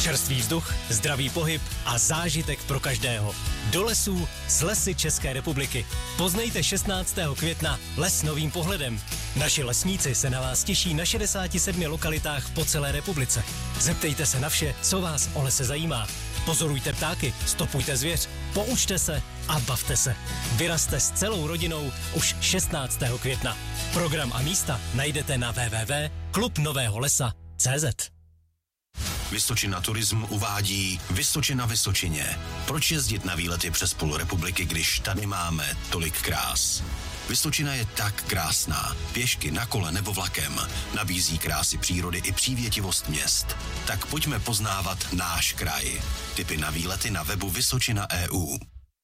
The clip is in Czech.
Čerstvý vzduch, zdravý pohyb a zážitek pro každého. Do lesů s Lesy České republiky. Poznejte 16. května les novým pohledem. Naši lesníci se na vás těší na 67 lokalitách po celé republice. Zeptejte se na vše, co vás o lese zajímá. Pozorujte ptáky, stopujte zvěř, poučte se a bavte se. Vyrazte s celou rodinou už 16. května. Program a místa najdete na www.klubnoveholesa.cz. Vysočina Turism uvádí Vysočina Vysočině. Proč jezdit na výlety přes půl republiky, když tady máme tolik krás? Vysočina je tak krásná. Pěšky, na kole nebo vlakem. Nabízí krásy přírody i přívětivost měst. Tak pojďme poznávat náš kraj. Tipy na výlety na webu Vysočina.eu.